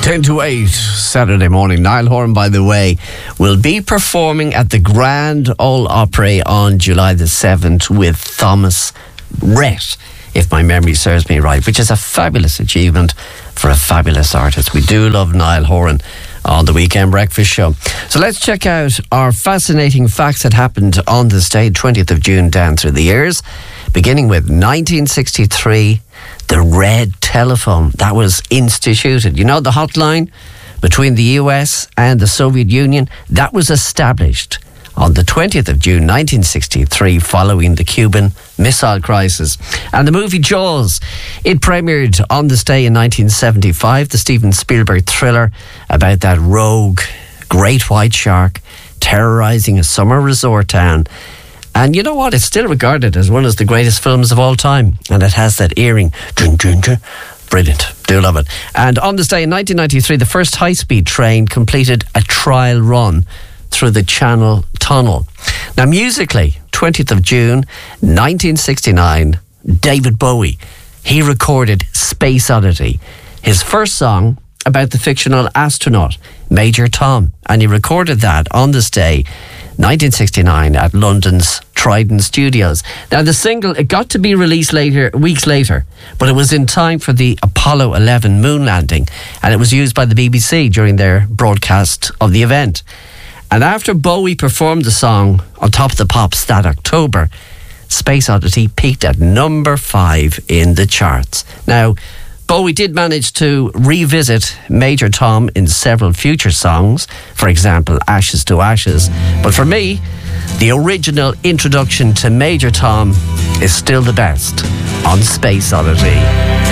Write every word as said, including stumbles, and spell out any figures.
ten to eight, Saturday morning. Niall Horan, by the way, will be performing at the Grand Ole Opry on July the seventh with Thomas Rhett, if my memory serves me right, which is a fabulous achievement for a fabulous artist. We do love Niall Horan on the Weekend Breakfast Show. So let's check out our fascinating facts that happened on this day, twentieth of June, down through the years. Beginning with nineteen sixty-three, the red telephone, that was instituted. You know, the hotline between the U S and the Soviet Union, that was established on the twentieth of June nineteen sixty-three, following the Cuban Missile Crisis. And the movie Jaws, it premiered on this day in nineteen seventy-five, the Steven Spielberg thriller about that rogue great white shark terrorising a summer resort town. And you know what? It's still regarded as one of the greatest films of all time. And it has that earring. Brilliant. Do love it. And on this day in nineteen ninety-three, the first high-speed train completed a trial run through the Channel Tunnel. Now, musically, twentieth of June nineteen sixty-nine, David Bowie, he recorded Space Oddity, his first song about the fictional astronaut Major Tom, and he recorded that on this day nineteen sixty-nine at London's Trident Studios. Now, the single, it got to be released later, weeks later, but it was in time for the Apollo eleven moon landing, and it was used by the B B C during their broadcast of the event. And after Bowie performed the song on Top of the Pops that October, Space Oddity peaked at number five in the charts. Now, Bowie did manage to revisit Major Tom in several future songs, for example, Ashes to Ashes. But for me, the original introduction to Major Tom is still the best on Space Oddity.